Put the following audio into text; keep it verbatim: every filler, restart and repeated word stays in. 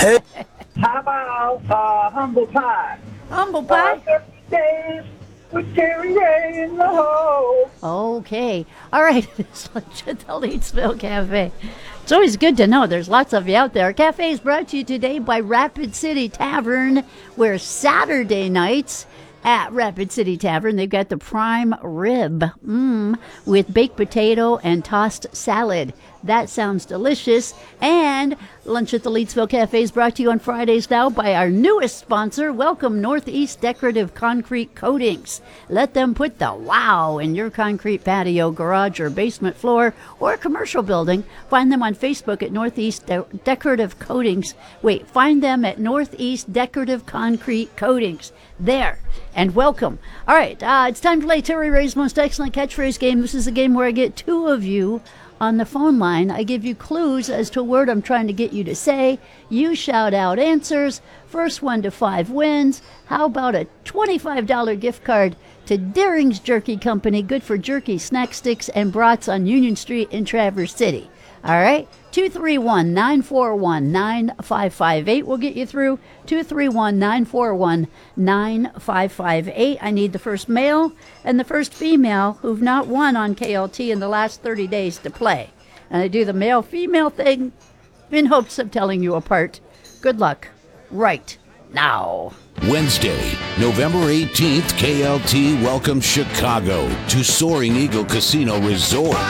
How about uh, humble pie? Humble pie? Uh, days with Terry Ray in the hole. Okay. All right. It's lunch at the Leedsville Cafe. It's always good to know there's lots of you out there. Cafe is brought to you today by Rapid City Tavern, where Saturday nights at Rapid City Tavern, they've got the prime rib mm, with baked potato and tossed salad. That sounds delicious. And Lunch at the Leedsville Cafe is brought to you on Fridays now by our newest sponsor. Welcome, Northeast Decorative Concrete Coatings. Let them put the wow in your concrete patio, garage, or basement floor, or commercial building. Find them on Facebook at Northeast De- Decorative Coatings. Wait, find them at Northeast Decorative Concrete Coatings. There. And welcome. All right, uh, it's time to play Terry Ray's Most Excellent Catchphrase Game. This is a game where I get two of you on the phone line. I give you clues as to a word I'm trying to get you to say. You shout out answers. First one to five wins. How about a twenty-five dollars gift card to Deering's Jerky Company, good for jerky, snack sticks, and brats on Union Street in Traverse City. All right, two three one, nine four one, nine five five eight will get you through. two three one, nine four one, nine five five eight. I need the first male and the first female who've not won on K L T in the last thirty days to play. And I do the male-female thing in hopes of telling you apart. Good luck right now. Wednesday, November eighteenth, K L T welcomes Chicago to Soaring Eagle Casino Resort.